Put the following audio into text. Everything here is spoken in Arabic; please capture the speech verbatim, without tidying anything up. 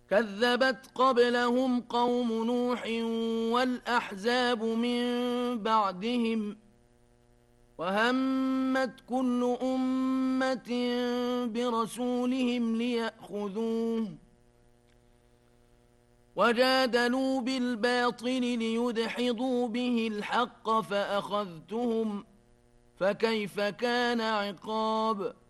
كذبت قبلهم قوم نوح والأحزاب من بعدهم وهمت كل أمة برسولهم ليأخذوه وجادلوا بالباطل ليدحضوا به الحق فأخذتهم فكيف كان عقاب